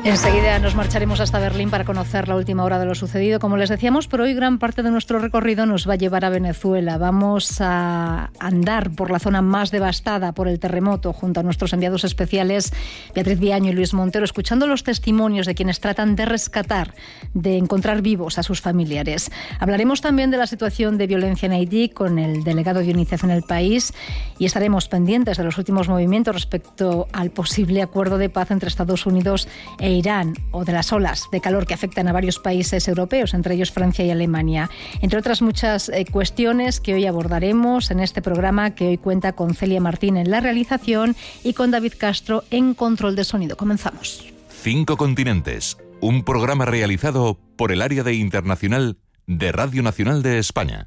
Enseguida nos marcharemos hasta Berlín para conocer la última hora de lo sucedido, como les decíamos, pero hoy gran parte de nuestro recorrido nos va a llevar a Venezuela. Vamos a andar por la zona más devastada por el terremoto junto a nuestros enviados especiales Beatriz Viaño y Luis Montero, escuchando los testimonios de quienes tratan de rescatar, de encontrar vivos a sus familiares. Hablaremos también de la situación de violencia en Haití con el delegado de UNICEF en el país y estaremos pendientes de los últimos movimientos respecto al posible acuerdo de paz entre Estados Unidos e Irán, o de las olas de calor que afectan a varios países europeos, entre ellos Francia y Alemania. Entre otras muchas cuestiones que hoy abordaremos en este programa, que hoy cuenta con Celia Martín en la realización y con David Castro en control de sonido. Comenzamos. 5 continentes, un programa realizado por el área de internacional de Radio Nacional de España.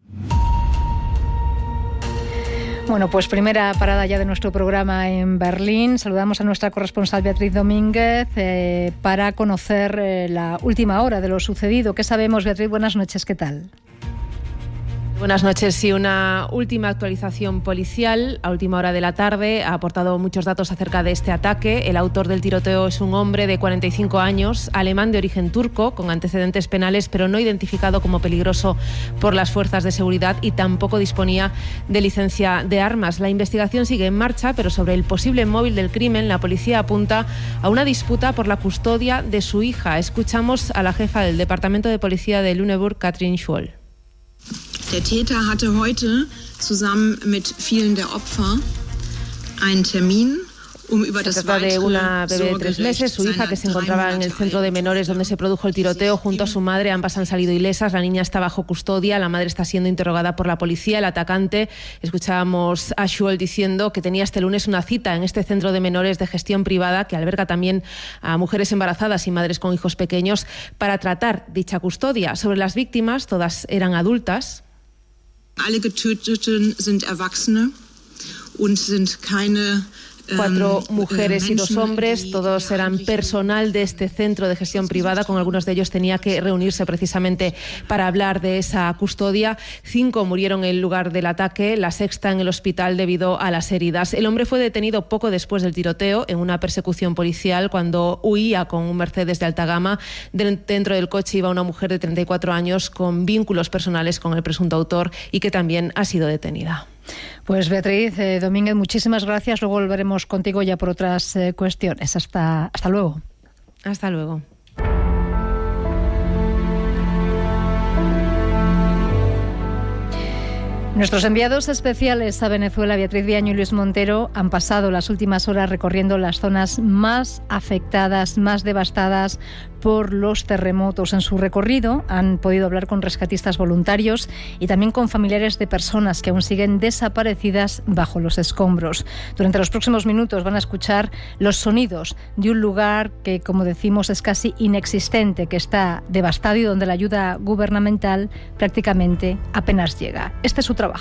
Bueno, pues primera parada ya de nuestro programa en Berlín. Saludamos a nuestra corresponsal Beatriz Domínguez para conocer la última hora de lo sucedido. ¿Qué sabemos, Beatriz? Buenas noches, ¿qué tal? Buenas noches. Sí, una última actualización policial a última hora de la tarde ha aportado muchos datos acerca de este ataque. El autor del tiroteo es un hombre de 45 años, alemán de origen turco, con antecedentes penales, pero no identificado como peligroso por las fuerzas de seguridad y tampoco disponía de licencia de armas. La investigación sigue en marcha, pero sobre el posible móvil del crimen, la policía apunta a una disputa por la custodia de su hija. Escuchamos a la jefa del Departamento de Policía de Lüneburg, Katrin Schwoll. Der Täter hatte heute zusammen mit vielen der Opfer einen Termin. Se trata de una bebé de 3 meses, su hija, que se encontraba en el centro de menores donde se produjo el tiroteo junto a su madre. Ambas han salido ilesas, la niña está bajo custodia, la madre está siendo interrogada por la policía. El atacante, escuchábamos a Schwoll diciendo que tenía este lunes una cita en este centro de menores de gestión privada que alberga también a mujeres embarazadas y madres con hijos pequeños para tratar dicha custodia. Sobre las víctimas, todas eran adultas. Alle Getöteten sind Erwachsene und sind keine 4 mujeres y 2 hombres, todos eran personal de este centro de gestión privada. Con algunos de ellos tenía que reunirse precisamente para hablar de esa custodia. 5 murieron en el lugar del ataque, la 6ª en el hospital debido a las heridas. El hombre fue detenido poco después del tiroteo en una persecución policial cuando huía con un Mercedes de alta gama. Dentro del coche iba una mujer de 34 años con vínculos personales con el presunto autor y que también ha sido detenida. Pues Beatriz Domínguez, muchísimas gracias. Luego volveremos contigo ya por otras cuestiones. Hasta luego. Hasta luego. Nuestros enviados especiales a Venezuela, Beatriz Viaño y Luis Montero, han pasado las últimas horas recorriendo las zonas más afectadas, más devastadas por los terremotos. En su recorrido han podido hablar con rescatistas voluntarios y también con familiares de personas que aún siguen desaparecidas bajo los escombros. Durante los próximos minutos van a escuchar los sonidos de un lugar que, como decimos, es casi inexistente, que está devastado y donde la ayuda gubernamental prácticamente apenas llega. Este es su trabajo.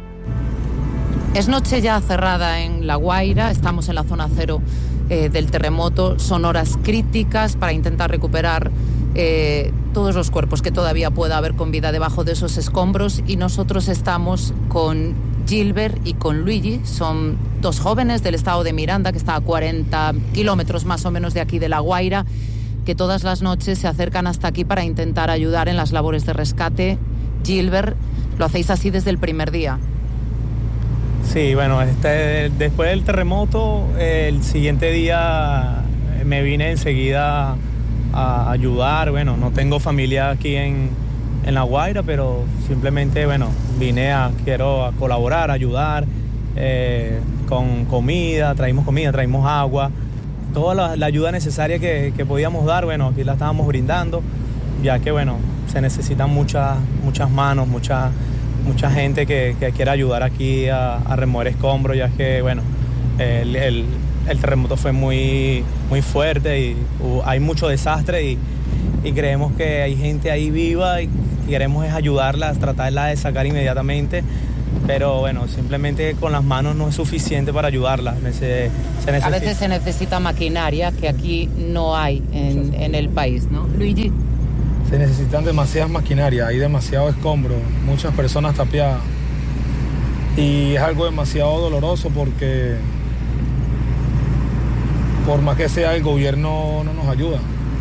Es noche ya cerrada en La Guaira, estamos en la zona cero del terremoto, son horas críticas para intentar recuperar todos los cuerpos que todavía pueda haber con vida debajo de esos escombros, y nosotros estamos con Gilbert y con Luigi, son 2 jóvenes del estado de Miranda, que está a 40 kilómetros más o menos de aquí de La Guaira, que todas las noches se acercan hasta aquí para intentar ayudar en las labores de rescate. Gilbert, lo hacéis así desde el primer día. Sí, bueno, después del terremoto, el siguiente día me vine enseguida a ayudar. Bueno, no tengo familia aquí en La Guaira, pero simplemente, bueno, quiero a colaborar, ayudar con comida, traímos agua, toda la ayuda necesaria que podíamos dar, bueno, aquí la estábamos brindando, ya que, bueno, se necesitan muchas manos, mucha gente que quiere ayudar aquí a remover escombros, ya que, bueno, el terremoto fue muy fuerte y hay mucho desastre y creemos que hay gente ahí viva y queremos es ayudarla, tratarla de sacar inmediatamente, pero bueno, simplemente con las manos no es suficiente para ayudarla. A veces se necesita maquinaria que aquí no hay en el país, ¿no? Luigi. Se necesitan demasiadas maquinarias, hay demasiado escombro, muchas personas tapiadas. Y es algo demasiado doloroso porque por más que sea, el gobierno no nos ayuda.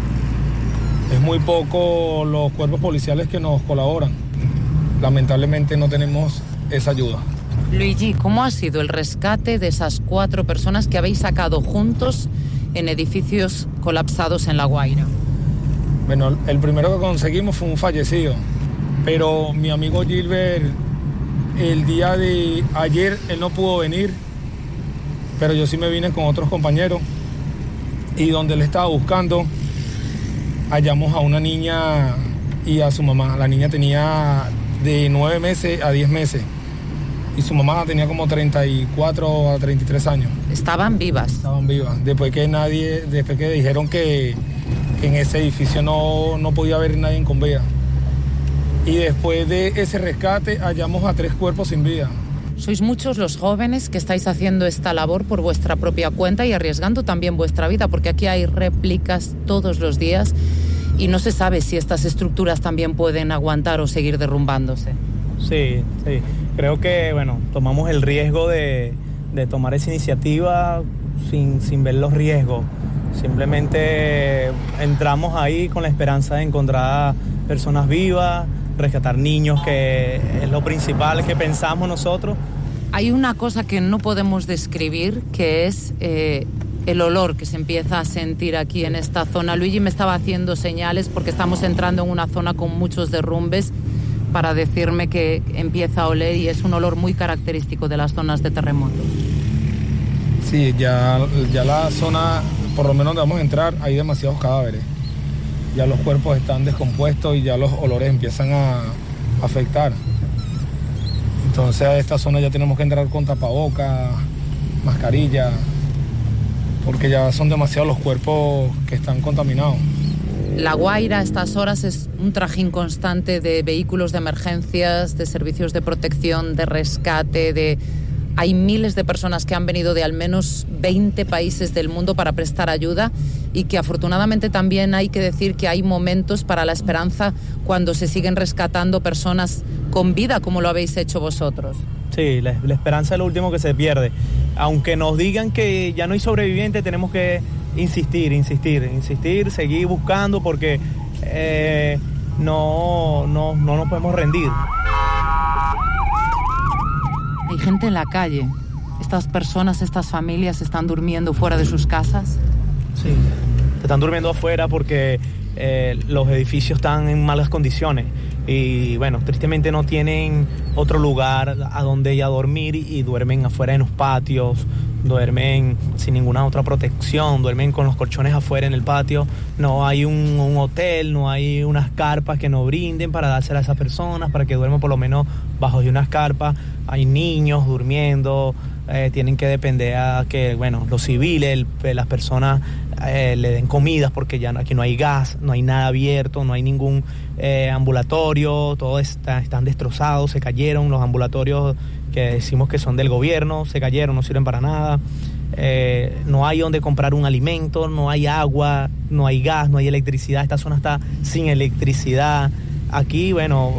Es muy poco los cuerpos policiales que nos colaboran. Lamentablemente no tenemos esa ayuda. Luigi, ¿cómo ha sido el rescate de esas 4 personas que habéis sacado juntos en edificios colapsados en La Guaira? Bueno, el primero que conseguimos fue un fallecido, pero mi amigo Gilbert, el día de ayer, él no pudo venir, pero yo sí me vine con otros compañeros, y donde él estaba buscando, hallamos a una niña y a su mamá. La niña tenía de 9 meses a 10 meses y su mamá tenía como 34 a 33 años. ¿Estaban vivas? Estaban vivas. Después que dijeron que en ese edificio no podía haber nadie con vida. Y después de ese rescate hallamos a 3 cuerpos sin vida. Sois muchos los jóvenes que estáis haciendo esta labor por vuestra propia cuenta y arriesgando también vuestra vida, porque aquí hay réplicas todos los días y no se sabe si estas estructuras también pueden aguantar o seguir derrumbándose. Sí. Creo que, tomamos el riesgo de tomar esa iniciativa sin ver los riesgos. Simplemente entramos ahí con la esperanza de encontrar personas vivas, rescatar niños, que es lo principal que pensamos nosotros. Hay una cosa que no podemos describir, que es el olor que se empieza a sentir aquí en esta zona. Luigi me estaba haciendo señales porque estamos entrando en una zona con muchos derrumbes para decirme que empieza a oler, y es un olor muy característico de las zonas de terremoto. Sí, ya la zona, por lo menos donde vamos a entrar, hay demasiados cadáveres. Ya los cuerpos están descompuestos y ya los olores empiezan a afectar. Entonces a esta zona ya tenemos que entrar con tapabocas, mascarilla, porque ya son demasiados los cuerpos que están contaminados. La Guaira a estas horas es un trajín constante de vehículos de emergencias, de servicios de protección, de rescate, Hay miles de personas que han venido de al menos 20 países del mundo para prestar ayuda, y que afortunadamente también hay que decir que hay momentos para la esperanza cuando se siguen rescatando personas con vida, como lo habéis hecho vosotros. Sí, la esperanza es lo último que se pierde. Aunque nos digan que ya no hay sobrevivientes, tenemos que insistir, seguir buscando, porque no nos podemos rendir. Hay gente en la calle. Estas personas, estas familias están durmiendo fuera de sus casas. Sí, están durmiendo afuera porque los edificios están en malas condiciones y tristemente no tienen otro lugar a donde ir a dormir, y duermen afuera en los patios, duermen sin ninguna otra protección, duermen con los colchones afuera en el patio. No hay un hotel, no hay unas carpas que nos brinden para dársela a esas personas, para que duerman por lo menos bajo de unas carpas. Hay niños durmiendo, tienen que depender a que los civiles, las personas le den comidas, porque ya aquí no hay gas, no hay nada abierto, no hay ningún ambulatorio, todos están destrozados, se cayeron los ambulatorios que decimos que son del gobierno, se cayeron, no sirven para nada. No hay donde comprar un alimento, no hay agua, no hay gas, no hay electricidad. Esta zona está sin electricidad. Aquí,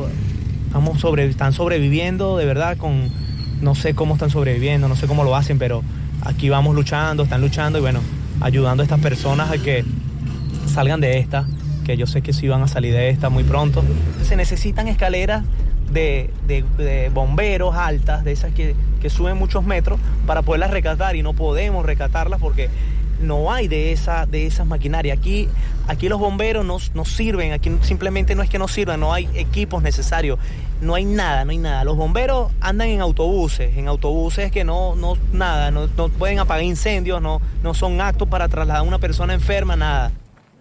están sobreviviendo de verdad no sé cómo están sobreviviendo, no sé cómo lo hacen, pero aquí están luchando y ayudando a estas personas a que salgan de esta, que yo sé que sí van a salir de esta muy pronto. Se necesitan escaleras de bomberos altas, de esas que suben muchos metros, para poderlas rescatar, y no podemos rescatarlas porque no hay de esas maquinarias. Aquí los bomberos no sirven, aquí simplemente no es que no sirvan, no hay equipos necesarios, no hay nada. Los bomberos andan en autobuses que no pueden apagar incendios, no son aptos para trasladar a una persona enferma, nada.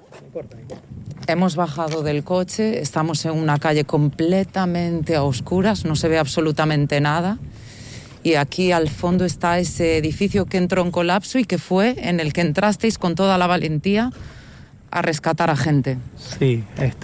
Hemos bajado del coche, estamos en una calle completamente a oscuras, no se ve absolutamente nada. Y aquí al fondo está ese edificio que entró en colapso y que fue en el que entrasteis con toda la valentía a rescatar a gente. Sí,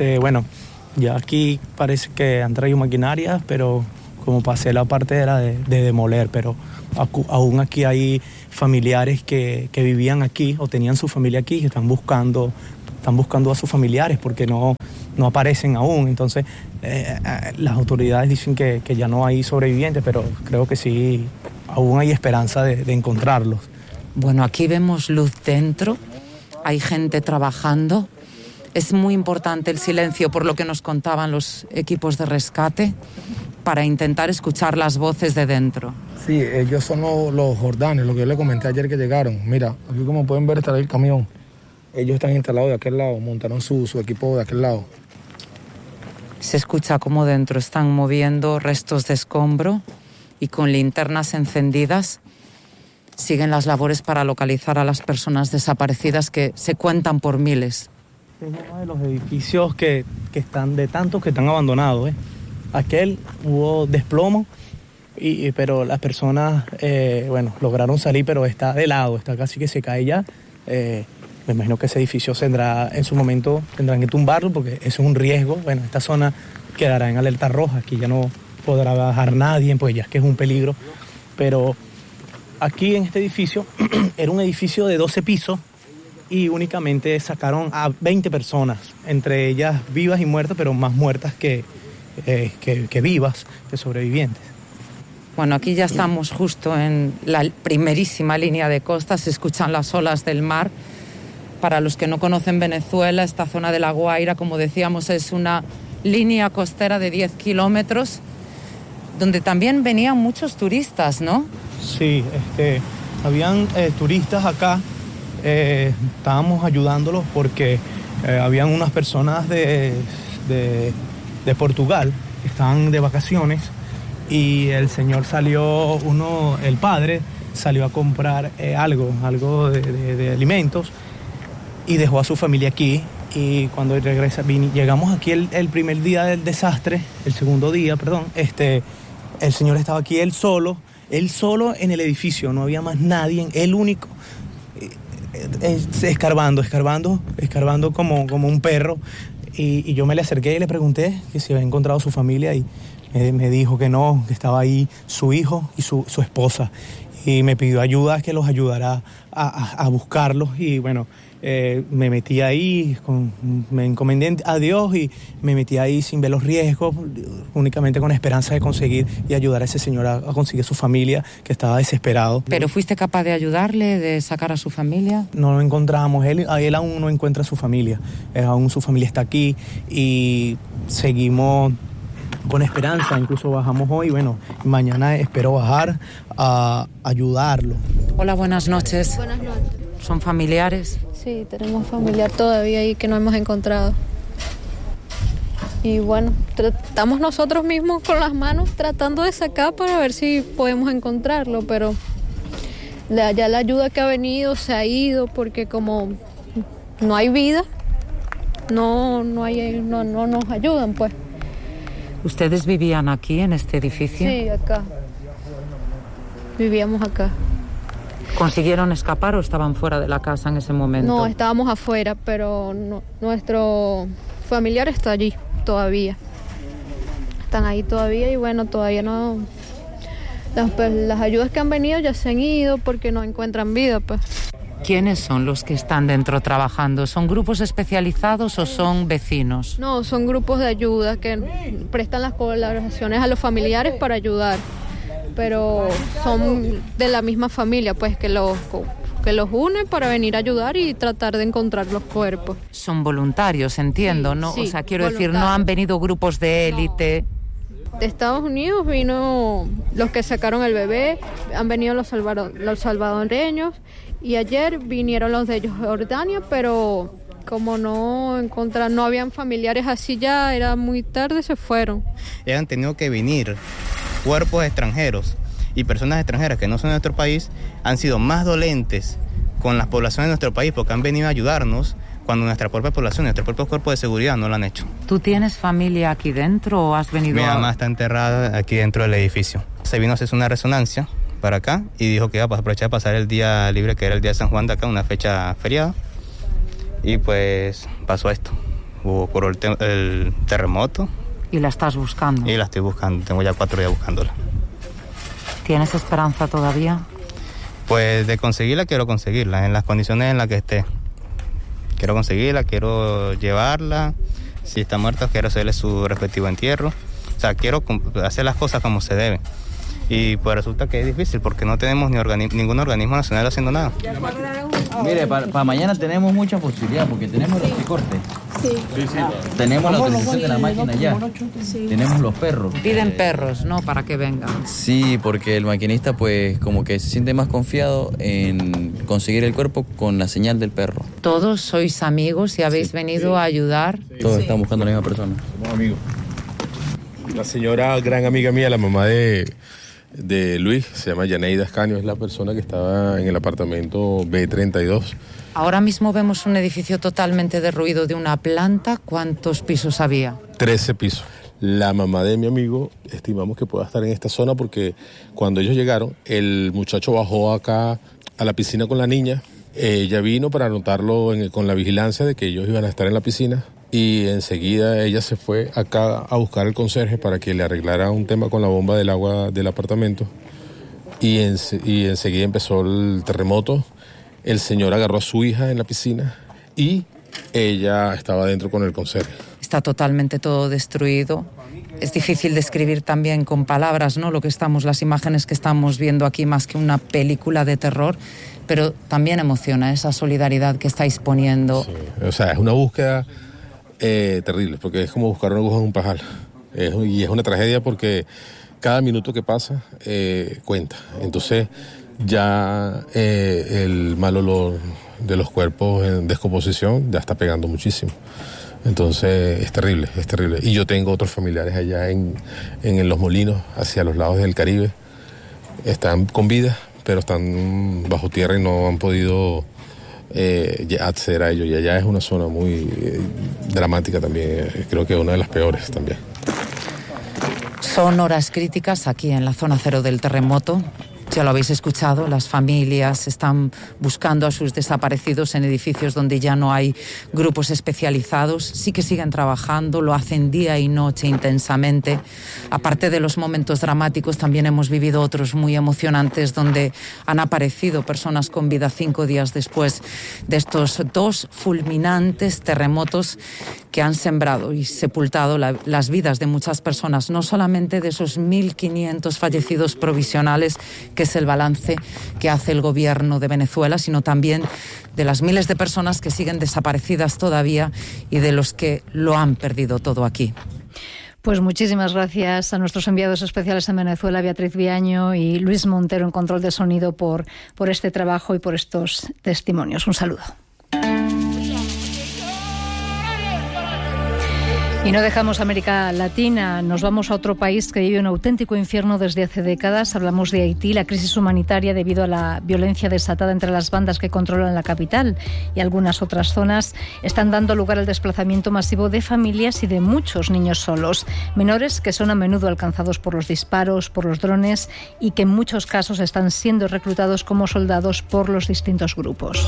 ya aquí parece que han traído maquinarias, pero como pasé la parte era de demoler, pero aún aquí hay familiares que vivían aquí o tenían su familia aquí y están buscando a sus familiares porque no aparecen aún. Entonces las autoridades dicen que ya no hay sobrevivientes, pero creo que sí, aún hay esperanza de encontrarlos. Bueno, aquí vemos luz dentro, hay gente trabajando. Es muy importante el silencio, por lo que nos contaban los equipos de rescate, para intentar escuchar las voces de dentro. Sí, ellos son los jordanes, lo que yo les comenté ayer que llegaron. Mira, aquí como pueden ver está el camión. Ellos están instalados de aquel lado, montaron su equipo de aquel lado. Se escucha cómo dentro están moviendo restos de escombro y con linternas encendidas siguen las labores para localizar a las personas desaparecidas, que se cuentan por miles. Es uno de los edificios que están de tantos que están abandonados. Aquel hubo desplomo, pero las personas, lograron salir, pero está de lado, está casi que se cae ya. Me imagino que ese edificio en su momento tendrán que tumbarlo porque eso es un riesgo. Bueno, esta zona quedará en alerta roja, aquí ya no podrá bajar nadie, pues ya es que es un peligro. Pero aquí en este edificio era un edificio de 12 pisos y únicamente sacaron a 20 personas, entre ellas vivas y muertas, pero más muertas que vivas, que sobrevivientes. Bueno, aquí ya estamos justo en la primerísima línea de costa, se escuchan las olas del mar. Para los que no conocen Venezuela, esta zona de La Guaira, como decíamos, es una línea costera de 10 kilómetros, donde también venían muchos turistas, ¿no? Sí, habían turistas acá. Estábamos ayudándolos porque habían unas personas de Portugal que estaban de vacaciones y el señor el padre salió a comprar algo de alimentos y dejó a su familia aquí. Y cuando llegamos aquí el primer día del desastre, el segundo día, perdón, el señor estaba aquí él solo en el edificio, no había más nadie, él único. Escarbando como un perro, y yo me le acerqué y le pregunté que si había encontrado su familia y me dijo que no, que estaba ahí su hijo y su esposa, y me pidió ayuda, que los ayudara a buscarlos. Y bueno, me metí ahí, me encomendé a Dios y me metí ahí sin ver los riesgos, únicamente con la esperanza de conseguir y ayudar a ese señor a conseguir su familia, que estaba desesperado. ¿Pero fuiste capaz de ayudarle, de sacar a su familia? No lo encontramos, él aún no encuentra a su familia, aún su familia está aquí y seguimos con esperanza. Incluso bajamos hoy, bueno, mañana espero bajar a ayudarlo. Hola, buenas noches. Buenas noches. ¿Son familiares? Sí, tenemos familiar todavía ahí que no hemos encontrado. Y bueno, estamos nosotros mismos con las manos tratando de sacar para ver si podemos encontrarlo, pero ya la ayuda que ha venido se ha ido porque como no hay vida, no nos ayudan, pues. ¿Ustedes vivían aquí, en este edificio? Sí, acá. Vivíamos acá. ¿Consiguieron escapar o estaban fuera de la casa en ese momento? No, estábamos afuera, pero nuestro familiar está allí todavía. Están ahí todavía y bueno, todavía no... Las ayudas que han venido ya se han ido porque no encuentran vida, pues. ¿Quiénes son los que están dentro trabajando? ¿Son grupos especializados o son vecinos? No, son grupos de ayuda que prestan las colaboraciones a los familiares para ayudar. Pero son de la misma familia, pues, que los une para venir a ayudar y tratar de encontrar los cuerpos. Son voluntarios, entiendo, ¿no? Sí, o sea, quiero decir, no han venido grupos de élite. No. De Estados Unidos vino los que sacaron el bebé, han venido los salvadoreños y ayer vinieron los de Jordania, pero como no habían familiares así ya, era muy tarde, se fueron. Han tenido que venir cuerpos extranjeros y personas extranjeras que no son de nuestro país, han sido más dolentes con las poblaciones de nuestro país porque han venido a ayudarnos cuando nuestra propia población, nuestro propio cuerpo de seguridad no lo han hecho. ¿Tú tienes familia aquí dentro o has venido? Mi mamá está enterrada aquí dentro del edificio. Se vino a hacer una resonancia para acá y dijo que iba a aprovechar de pasar el día libre, que era el día de San Juan de acá, una fecha feriada. Y pues pasó esto. Ocurrió el terremoto. ¿Y la estás buscando? Y la estoy buscando, tengo ya 4 días buscándola. ¿Tienes esperanza todavía? Pues de conseguirla, quiero conseguirla, en las condiciones en las que esté. Quiero conseguirla, quiero llevarla. Si está muerta, quiero hacerle su respectivo entierro. O sea, quiero hacer las cosas como se deben. Y pues resulta que es difícil porque no tenemos ningún organismo nacional haciendo nada. Mire, para mañana tenemos mucha posibilidad porque tenemos los recortes. Sí. Tenemos la utilización de la máquina ya. Sí. Tenemos los perros. Piden perros, ¿no? Para que vengan. Sí, porque el maquinista pues como que se siente más confiado en conseguir el cuerpo con la señal del perro. ¿Todos sois amigos y habéis venido a ayudar? Todos estamos buscando a la misma persona. Somos amigos. La señora, gran amiga mía, la mamá de Luis, se llama Yaneida Escaño, es la persona que estaba en el apartamento B32. Ahora mismo vemos un edificio totalmente derruido de una planta. ¿Cuántos pisos había? 13 pisos. La mamá de mi amigo estimamos que pueda estar en esta zona porque cuando ellos llegaron, el muchacho bajó acá a la piscina con la niña. Ella vino para anotarlo con la vigilancia de que ellos iban a estar en la piscina. Y enseguida ella se fue acá a buscar al conserje para que le arreglara un tema con la bomba del agua del apartamento. Y enseguida empezó el terremoto. El señor agarró a su hija en la piscina y ella estaba adentro con el conserje. Está totalmente todo destruido. Es difícil describir también con palabras, ¿no? Las imágenes que estamos viendo aquí, más que una película de terror, pero también emociona esa solidaridad que estáis poniendo. Sí, o sea, es una búsqueda terrible, porque es como buscar una aguja en un pajar. Y es una tragedia porque cada minuto que pasa cuenta. Entonces ya el mal olor de los cuerpos en descomposición ya está pegando muchísimo. Entonces es terrible, es terrible. Y yo tengo otros familiares allá en Los Molinos, hacia los lados del Caribe. Están con vida, pero están bajo tierra y no han podido acceder a ellos. Y allá es una zona muy dramática también, creo que una de las peores también. Son horas críticas aquí en la zona cero del terremoto. Ya lo habéis escuchado, las familias están buscando a sus desaparecidos en edificios donde ya no hay grupos especializados. Sí que siguen trabajando, lo hacen día y noche intensamente. Aparte de los momentos dramáticos, también hemos vivido otros muy emocionantes donde han aparecido personas con vida 5 días después de estos 2 fulminantes terremotos que han sembrado y sepultado las vidas de muchas personas, no solamente de esos 1.500 fallecidos provisionales, que es el balance que hace el gobierno de Venezuela, sino también de las miles de personas que siguen desaparecidas todavía y de los que lo han perdido todo aquí. Pues muchísimas gracias a nuestros enviados especiales en Venezuela, Beatriz Viaño y Luis Montero en control de sonido por este trabajo y por estos testimonios. Un saludo. Y no dejamos América Latina, nos vamos a otro país que vive un auténtico infierno desde hace décadas. Hablamos de Haití, la crisis humanitaria debido a la violencia desatada entre las bandas que controlan la capital y algunas otras zonas están dando lugar al desplazamiento masivo de familias y de muchos niños solos, menores que son a menudo alcanzados por los disparos, por los drones y que en muchos casos están siendo reclutados como soldados por los distintos grupos.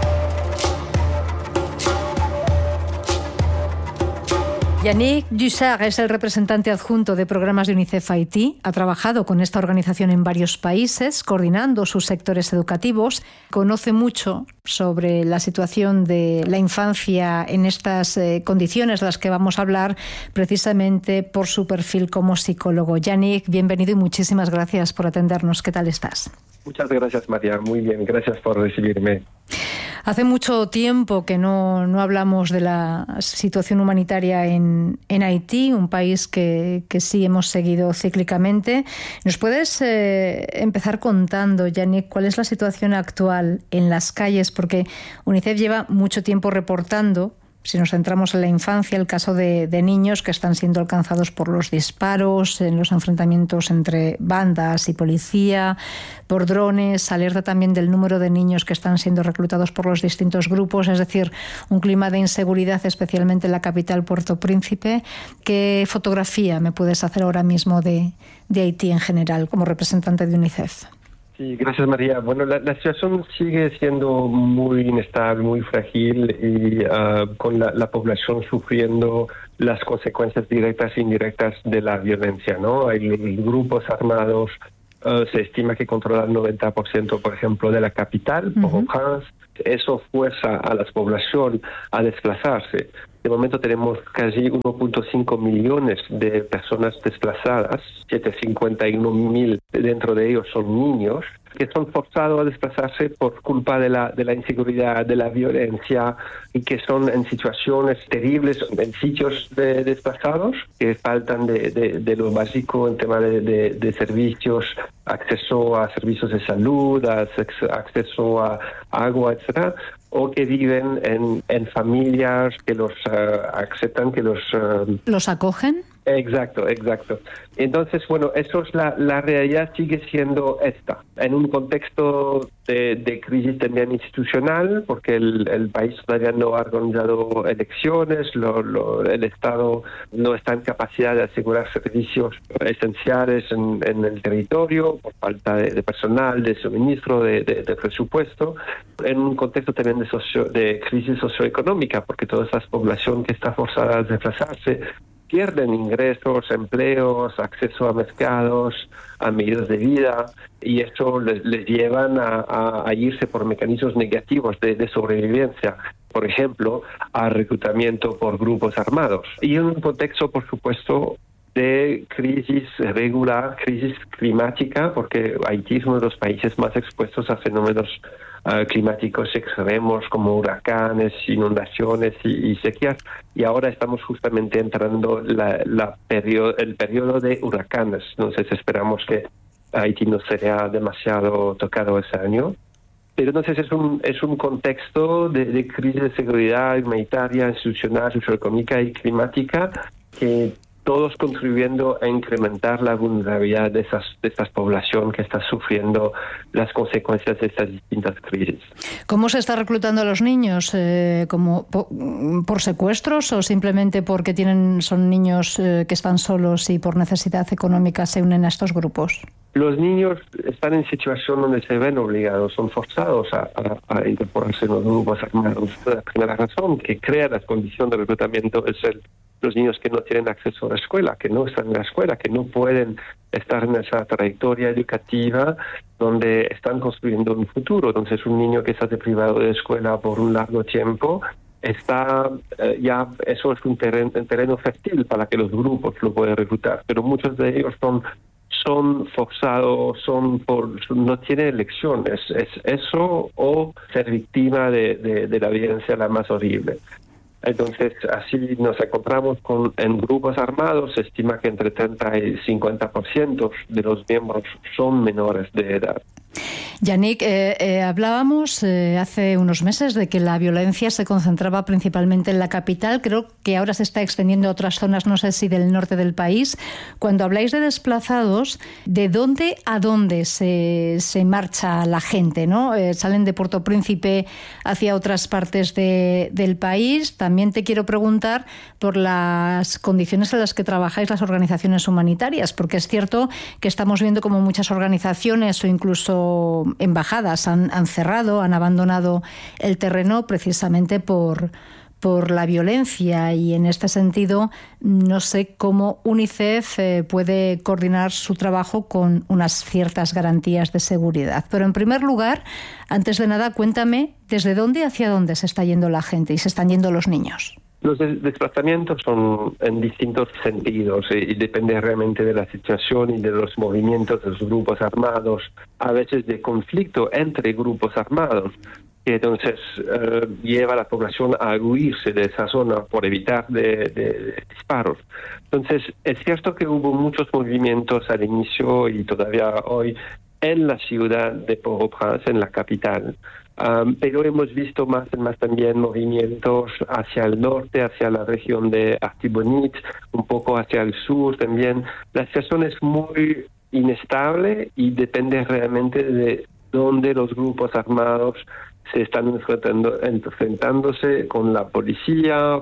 Yannick Dussart es el representante adjunto de programas de UNICEF Haití. Ha trabajado con esta organización en varios países, coordinando sus sectores educativos. Conoce mucho sobre la situación de la infancia en estas condiciones de las que vamos a hablar, precisamente por su perfil como psicólogo. Yannick, bienvenido y muchísimas gracias por atendernos. ¿Qué tal estás? Muchas gracias, María. Muy bien, gracias por recibirme. Hace mucho tiempo que no hablamos de la situación humanitaria en Haití, un país que sí hemos seguido cíclicamente. ¿Nos puedes empezar contando, Yannick, cuál es la situación actual en las calles? Porque UNICEF lleva mucho tiempo reportando, si nos centramos en la infancia, el caso de niños que están siendo alcanzados por los disparos, en los enfrentamientos entre bandas y policía, por drones, alerta también del número de niños que están siendo reclutados por los distintos grupos, es decir, un clima de inseguridad, especialmente en la capital, Puerto Príncipe. ¿Qué fotografía me puedes hacer ahora mismo de Haití en general, como representante de UNICEF? Sí, gracias, María. Bueno, la situación sigue siendo muy inestable, muy frágil y con la población sufriendo las consecuencias directas e indirectas de la violencia, ¿no? Hay grupos armados, se estima que controlan el 90%, por ejemplo, de la capital, Port-au-Prince. eso fuerza a la población a desplazarse. De momento tenemos casi 1.5 millones de personas desplazadas, 751.000 dentro de ellos son niños, que son forzados a desplazarse por culpa de la inseguridad, de la violencia, y que son en situaciones terribles, en sitios desplazados, que faltan de lo básico en tema de servicios, acceso a servicios de salud, acceso a agua, etcétera, o que viven en familias que los aceptan, que los acogen. Exacto. Entonces, bueno, eso es la realidad, sigue siendo esta. En un contexto de crisis también institucional, porque el país todavía no ha organizado elecciones, el Estado no está en capacidad de asegurar servicios esenciales en el territorio, por falta de personal, de suministro, de presupuesto. En un contexto también de crisis socioeconómica, porque toda esa población que está forzada a desplazarse pierden ingresos, empleos, acceso a mercados, a medios de vida, y eso les llevan a irse por mecanismos negativos de sobrevivencia, por ejemplo, a reclutamiento por grupos armados. Y en un contexto, por supuesto, de crisis regular, crisis climática, porque Haití es uno de los países más expuestos a fenómenos climáticos extremos como huracanes, inundaciones y sequías, y ahora estamos justamente entrando el periodo de huracanes. Entonces esperamos que Haití no sea demasiado tocado ese año. Pero entonces es un contexto de crisis de seguridad humanitaria, institucional, socioeconómica y climática, que todos contribuyendo a incrementar la vulnerabilidad de esta población que está sufriendo las consecuencias de estas distintas crisis. ¿Cómo se está reclutando a los niños? ¿Como por secuestros o simplemente porque son niños que están solos y por necesidad económica se unen a estos grupos? Los niños están en situación donde se ven obligados, son forzados a incorporarse en los grupos armados. La primera razón que crea las condiciones de reclutamiento es los niños que no tienen acceso a la escuela, que no están en la escuela, que no pueden estar en esa trayectoria educativa donde están construyendo un futuro. Entonces, un niño que está privado de escuela por un largo tiempo, ya eso es un terreno fértil para que los grupos lo puedan reclutar. Pero muchos de ellos son forzados, no tienen elecciones. Es eso o ser víctima de la violencia la más horrible. Entonces, así nos encontramos en grupos armados. Se estima que entre 30 y 50% de los miembros son menores de edad. Yannick, hablábamos hace unos meses de que la violencia se concentraba principalmente en la capital. Creo que ahora se está extendiendo a otras zonas, no sé si del norte del país. Cuando habláis de desplazados, ¿de dónde a dónde se marcha la gente, ¿no? ¿Salen de Puerto Príncipe hacia otras partes del país? También te quiero preguntar por las condiciones en las que trabajáis las organizaciones humanitarias, porque es cierto que estamos viendo como muchas organizaciones o incluso embajadas han cerrado, han abandonado el terreno precisamente por la violencia, y en este sentido no sé cómo UNICEF puede coordinar su trabajo con unas ciertas garantías de seguridad. Pero en primer lugar, antes de nada, cuéntame desde dónde hacia dónde se está yendo la gente y se están yendo los niños. Los desplazamientos son en distintos sentidos y depende realmente de la situación y de los movimientos de los grupos armados, a veces de conflicto entre grupos armados, que entonces lleva a la población a huirse de esa zona por evitar de disparos. Entonces, es cierto que hubo muchos movimientos al inicio y todavía hoy en la ciudad de Port-au-Prince, en la capital. Pero hemos visto más también movimientos hacia el norte, hacia la región de Artibonite, un poco hacia el sur también. La situación es muy inestable y depende realmente de dónde los grupos armados se están enfrentándose con la policía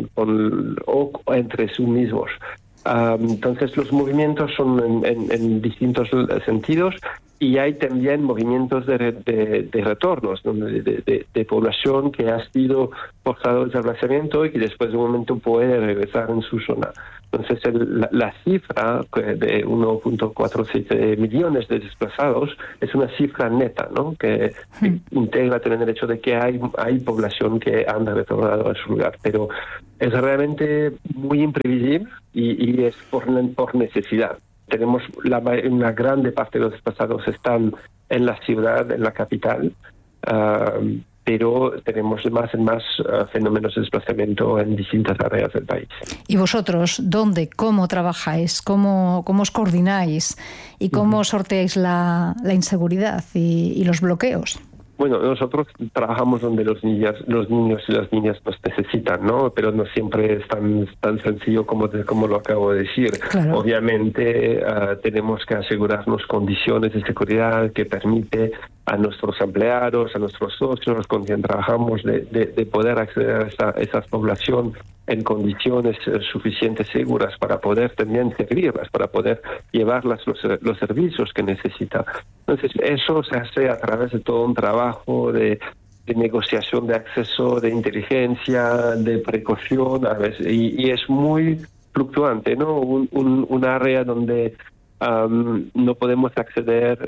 o entre sí mismos. Entonces los movimientos son en distintos sentidos, Y hay también movimientos de retornos, de población que ha sido forzado el desplazamiento y que después de un momento puede regresar en su zona. Entonces, la cifra de 1.47 millones de desplazados es una cifra neta, ¿no? Que integra también el hecho de que hay población que han retornado a su lugar. Pero es realmente muy imprevisible y es por necesidad. Tenemos una grande parte de los desplazados están en la ciudad, en la capital, pero tenemos más en más fenómenos de desplazamiento en distintas áreas del país. ¿Y vosotros dónde, cómo trabajáis, cómo os coordináis y cómo sorteáis la inseguridad y los bloqueos? Bueno, nosotros trabajamos donde los niños y las niñas nos necesitan, ¿no? Pero no siempre es tan sencillo como lo acabo de decir. Claro. Obviamente tenemos que asegurarnos condiciones de seguridad que permite a nuestros empleados, a nuestros socios con quien trabajamos de poder acceder a esa población en condiciones suficientes seguras para poder también servirlas, para poder llevarlas los servicios que necesita. Entonces, eso se hace a través de todo un trabajo de negociación de acceso, de inteligencia, de precaución, a veces, y es muy fluctuante, ¿no? Un área donde no podíamos acceder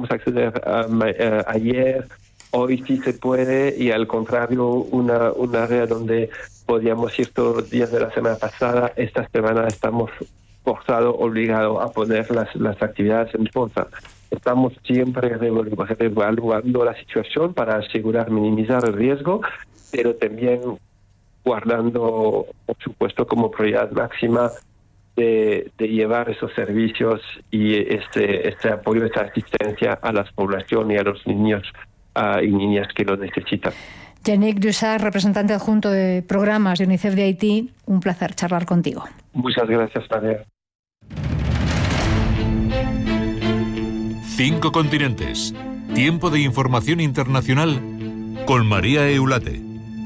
ayer, hoy sí se puede, y al contrario, un área donde podíamos ir todos los días de la semana pasada, esta semana estamos obligados a poner las actividades en pausa. Estamos siempre evaluando la situación para asegurar minimizar el riesgo, pero también guardando, por supuesto, como prioridad máxima de llevar esos servicios y este apoyo, esta asistencia a la población y a los niños y niñas que lo necesitan. Yannick Dussart, representante adjunto de programas de UNICEF de Haití, un placer charlar contigo. Muchas gracias, María. 5 continentes. Tiempo de información internacional con María Eulate.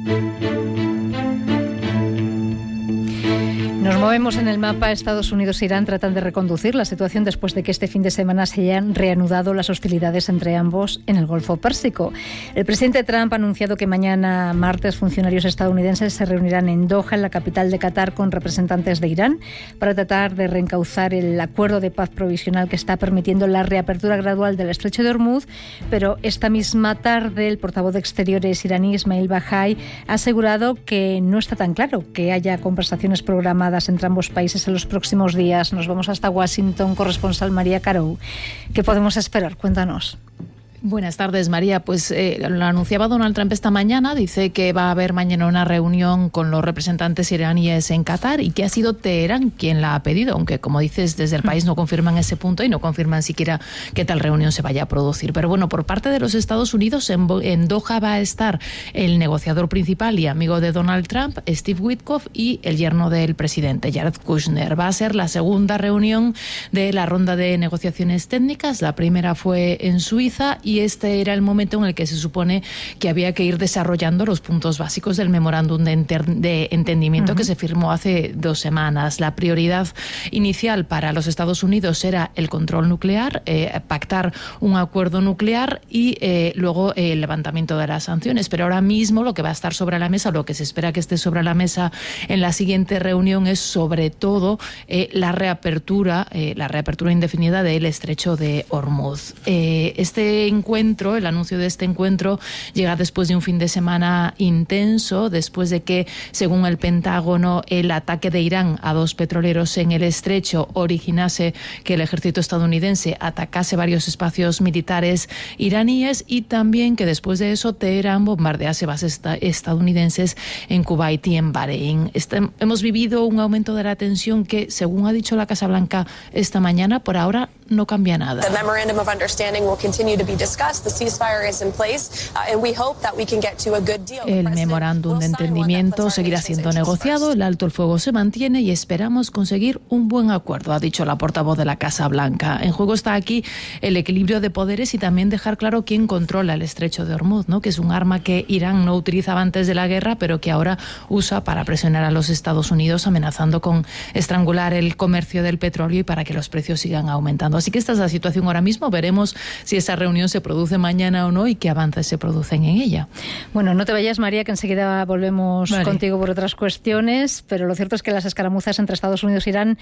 Nos movemos en el mapa. Estados Unidos e Irán tratan de reconducir la situación después de que este fin de semana se hayan reanudado las hostilidades entre ambos en el Golfo Pérsico. El presidente Trump ha anunciado que mañana martes funcionarios estadounidenses se reunirán en Doha, en la capital de Qatar, con representantes de Irán para tratar de reencauzar el acuerdo de paz provisional que está permitiendo la reapertura gradual del estrecho de Hormuz. Pero esta misma tarde el portavoz de Exteriores iraní, Ismail Bahai, ha asegurado que no está tan claro que haya conversaciones programadas entre ambos países en los próximos días. Nos vamos hasta Washington, corresponsal María Carou. ¿Qué podemos esperar? Cuéntanos. Buenas tardes, María. Pues lo anunciaba Donald Trump esta mañana. Dice que va a haber mañana una reunión con los representantes iraníes en Qatar y que ha sido Teherán quien la ha pedido, aunque, como dices, desde el país no confirman ese punto y no confirman siquiera que tal reunión se vaya a producir. Pero bueno, por parte de los Estados Unidos, en Doha va a estar el negociador principal y amigo de Donald Trump, Steve Witkoff, y el yerno del presidente, Jared Kushner. Va a ser la segunda reunión de la ronda de negociaciones técnicas. La primera fue en Suiza y este era el momento en el que se supone que había que ir desarrollando los puntos básicos del memorándum de entendimiento que se firmó hace 2 semanas. La prioridad inicial para los Estados Unidos era el control nuclear, pactar un acuerdo nuclear y luego el levantamiento de las sanciones. Pero ahora mismo lo que va a estar sobre la mesa, lo que se espera que esté sobre la mesa en la siguiente reunión, es sobre todo la reapertura indefinida del estrecho de Hormuz. Este encuentro, el anuncio de este encuentro, llega después de un fin de semana intenso, después de que, según el Pentágono, el ataque de Irán a 2 petroleros en el estrecho originase que el ejército estadounidense atacase varios espacios militares iraníes, y también que después de eso Teherán bombardease bases estadounidenses en Kuwait y en Bahrein. Hemos vivido un aumento de la tensión que, según ha dicho la Casa Blanca esta mañana, por ahora no cambia nada. El memorándum de entendimiento seguirá siendo negociado, el alto el fuego se mantiene y esperamos conseguir un buen acuerdo, ha dicho la portavoz de la Casa Blanca. En juego está aquí el equilibrio de poderes y también dejar claro quién controla el estrecho de Hormuz, ¿no? Que es un arma que Irán no utilizaba antes de la guerra, pero que ahora usa para presionar a los Estados Unidos, amenazando con estrangular el comercio del petróleo y para que los precios sigan aumentando. Así que esta es la situación ahora mismo. Veremos si esa reunión se produce mañana o no y qué avances se producen en ella. Bueno, no te vayas, María, que enseguida volvemos contigo por otras cuestiones, pero lo cierto es que las escaramuzas entre Estados Unidos e Irán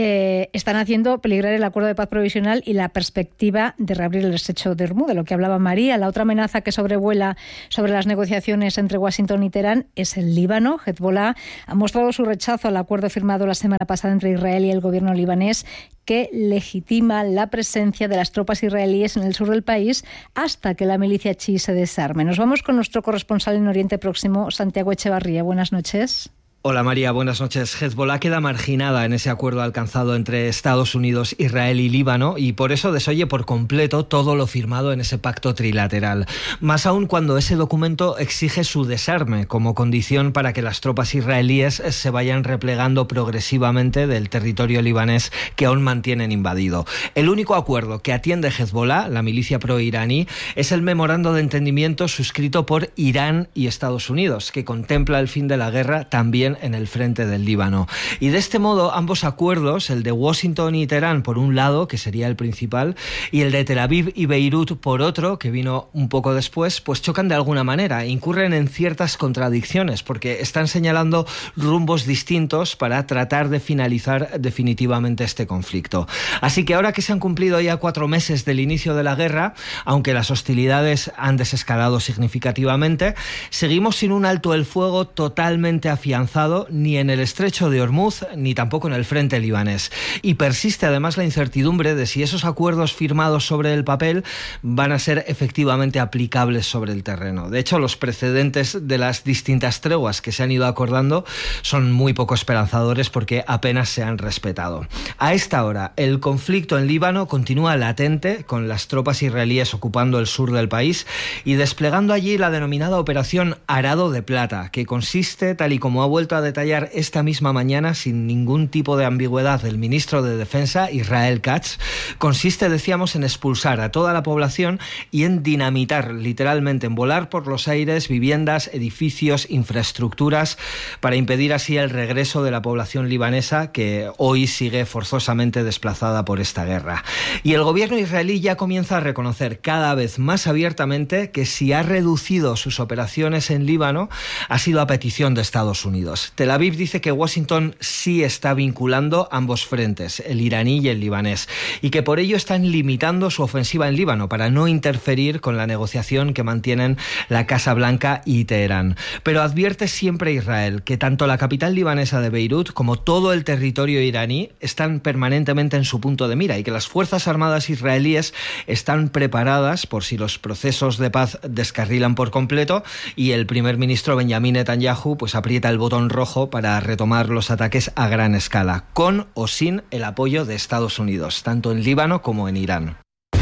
están haciendo peligrar el acuerdo de paz provisional y la perspectiva de reabrir el estrecho de Hormuz, de lo que hablaba María. La otra amenaza que sobrevuela sobre las negociaciones entre Washington y Teherán es el Líbano. Hezbollah ha mostrado su rechazo al acuerdo firmado la semana pasada entre Israel y el gobierno libanés, que legitima la presencia de las tropas israelíes en el sur del país hasta que la milicia chií se desarme. Nos vamos con nuestro corresponsal en Oriente Próximo, Santiago Echevarría. Buenas noches. Hola María, buenas noches. Hezbollah queda marginada en ese acuerdo alcanzado entre Estados Unidos, Israel y Líbano y por eso desoye por completo todo lo firmado en ese pacto trilateral. Más aún cuando ese documento exige su desarme como condición para que las tropas israelíes se vayan replegando progresivamente del territorio libanés que aún mantienen invadido. El único acuerdo que atiende Hezbollah, la milicia pro-iraní, es el memorando de entendimiento suscrito por Irán y Estados Unidos, que contempla el fin de la guerra también en el frente del Líbano. Y de este modo, ambos acuerdos, el de Washington y Teherán por un lado, que sería el principal, y el de Tel Aviv y Beirut por otro, que vino un poco después, pues chocan de alguna manera, incurren en ciertas contradicciones, porque están señalando rumbos distintos para tratar de finalizar definitivamente este conflicto. Así que ahora que se han cumplido ya 4 meses del inicio de la guerra, aunque las hostilidades han desescalado significativamente, seguimos sin un alto el fuego totalmente afianzado ni en el estrecho de Hormuz ni tampoco en el frente libanés. Y persiste además la incertidumbre de si esos acuerdos firmados sobre el papel van a ser efectivamente aplicables sobre el terreno. De hecho, los precedentes de las distintas treguas que se han ido acordando son muy poco esperanzadores porque apenas se han respetado. A esta hora, el conflicto en Líbano continúa latente, con las tropas israelíes ocupando el sur del país y desplegando allí la denominada Operación Arado de Plata, que consiste, tal y como ha vuelto a detallar esta misma mañana sin ningún tipo de ambigüedad el ministro de Defensa, Israel Katz, consiste, decíamos, en expulsar a toda la población y en dinamitar, literalmente, en volar por los aires viviendas, edificios, infraestructuras, para impedir así el regreso de la población libanesa que hoy sigue forzosamente desplazada por esta guerra. Y el gobierno israelí ya comienza a reconocer cada vez más abiertamente que si ha reducido sus operaciones en Líbano ha sido a petición de Estados Unidos. Tel Aviv dice que Washington sí está vinculando ambos frentes, el iraní y el libanés, y que por ello están limitando su ofensiva en Líbano para no interferir con la negociación que mantienen la Casa Blanca y Teherán. Pero advierte siempre Israel que tanto la capital libanesa de Beirut como todo el territorio iraní están permanentemente en su punto de mira y que las Fuerzas Armadas israelíes están preparadas por si los procesos de paz descarrilan por completo y el primer ministro Benjamin Netanyahu pues aprieta el botón rojo para retomar los ataques a gran escala, con o sin el apoyo de Estados Unidos, tanto en Líbano como en Irán.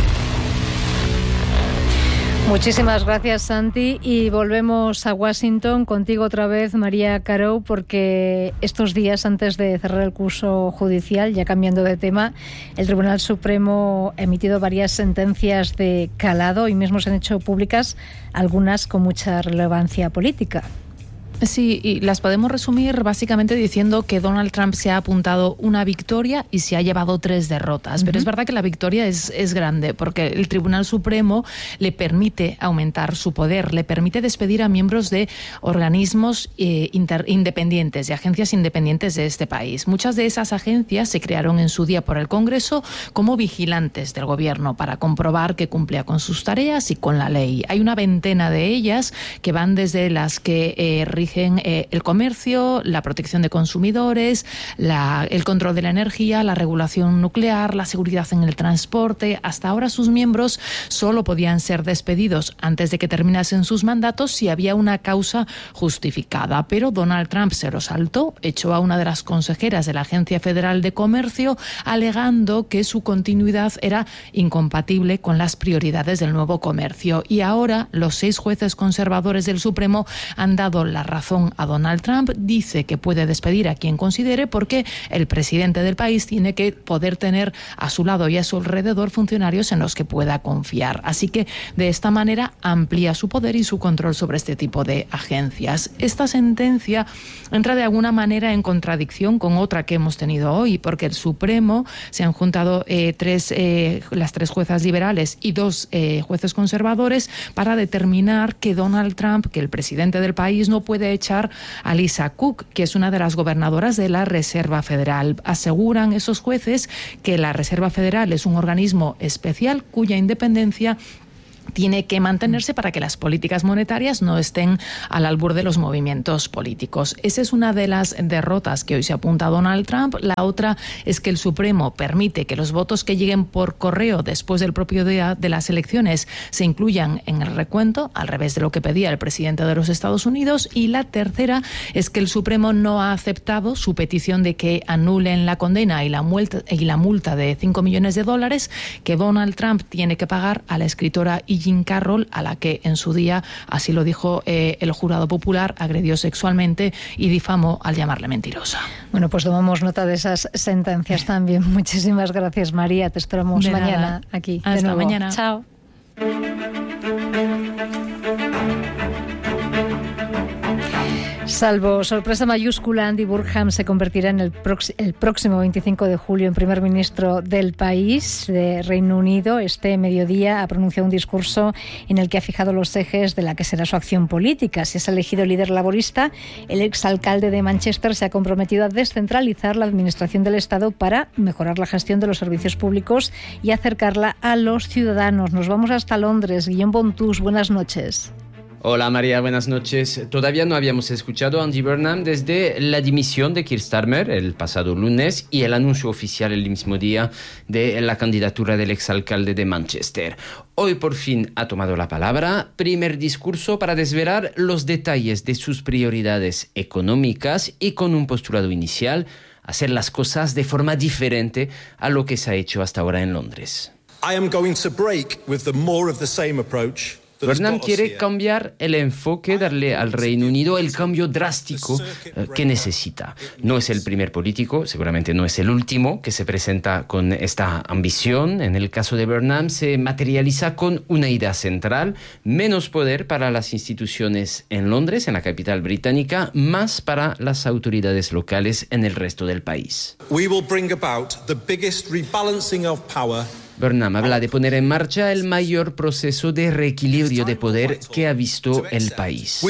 Muchísimas gracias, Santi, y volvemos a Washington contigo otra vez, María Caro, porque estos días antes de cerrar el curso judicial, ya cambiando de tema, el Tribunal Supremo ha emitido varias sentencias de calado y mismo se han hecho públicas algunas con mucha relevancia política. Sí, y las podemos resumir básicamente diciendo que Donald Trump se ha apuntado una victoria y se ha llevado 3 derrotas. Pero es verdad que la victoria es grande porque el Tribunal Supremo le permite aumentar su poder, le permite despedir a miembros de organismos independientes, de agencias independientes de este país. Muchas de esas agencias se crearon en su día por el Congreso como vigilantes del gobierno para comprobar que cumplía con sus tareas y con la ley. Hay una veintena de ellas que van desde las que rigen exigen el comercio, la protección de consumidores, el control de la energía, la regulación nuclear, la seguridad en el transporte. Hasta ahora sus miembros solo podían ser despedidos antes de que terminasen sus mandatos si había una causa justificada. Pero Donald Trump se lo saltó, echó a una de las consejeras de la Agencia Federal de Comercio, alegando que su continuidad era incompatible con las prioridades del nuevo comercio. Y ahora los 6 jueces conservadores del Supremo han dado la razón a Donald Trump. Dice que puede despedir a quien considere porque el presidente del país tiene que poder tener a su lado y a su alrededor funcionarios en los que pueda confiar. Así que de esta manera amplía su poder y su control sobre este tipo de agencias. Esta sentencia entra de alguna manera en contradicción con otra que hemos tenido hoy, porque el Supremo se han juntado las 3 juezas liberales y 2 jueces conservadores para determinar que Donald Trump, que el presidente del país, no puede echar a Lisa Cook, que es una de las gobernadoras de la Reserva Federal. Aseguran esos jueces que la Reserva Federal es un organismo especial cuya independencia tiene que mantenerse para que las políticas monetarias no estén al albur de los movimientos políticos. Esa es una de las derrotas que hoy se apunta a Donald Trump. La otra es que el Supremo permite que los votos que lleguen por correo después del propio día de las elecciones se incluyan en el recuento, al revés de lo que pedía el presidente de los Estados Unidos. Y la tercera es que el Supremo no ha aceptado su petición de que anulen la condena y la multa de $5 millones que Donald Trump tiene que pagar a la escritora Jean Carroll, a la que en su día, así lo dijo el jurado popular, agredió sexualmente y difamó al llamarle mentirosa. Bueno, pues tomamos nota de esas sentencias también. Muchísimas gracias, María. Te esperamos mañana aquí. Hasta de nuevo. Mañana. Chao. Salvo sorpresa mayúscula, Andy Burnham se convertirá en el próximo 25 de julio en primer ministro del país, de Reino Unido. Este mediodía ha pronunciado un discurso en el que ha fijado los ejes de la que será su acción política. Si es elegido líder laborista, el exalcalde de Manchester se ha comprometido a descentralizar la administración del Estado para mejorar la gestión de los servicios públicos y acercarla a los ciudadanos. Nos vamos hasta Londres. Guillaume Bontus, buenas noches. Hola María, buenas noches. Todavía no habíamos escuchado a Andy Burnham desde la dimisión de Keir Starmer el pasado lunes y el anuncio oficial el mismo día de la candidatura del exalcalde de Manchester. Hoy por fin ha tomado la palabra, primer discurso para desvelar los detalles de sus prioridades económicas y con un postulado inicial, hacer las cosas de forma diferente a lo que se ha hecho hasta ahora en Londres. I am going to break with the more of the same approach. Burnham quiere cambiar el enfoque, darle al Reino Unido el cambio drástico que necesita. No es el primer político, seguramente no es el último, que se presenta con esta ambición. En el caso de Burnham se materializa con una idea central: menos poder para las instituciones en Londres, en la capital británica, más para las autoridades locales en el resto del país. We will bring about the biggest rebalancing of power. Burnham habla de poner en marcha el mayor proceso de reequilibrio de poder que ha visto el país.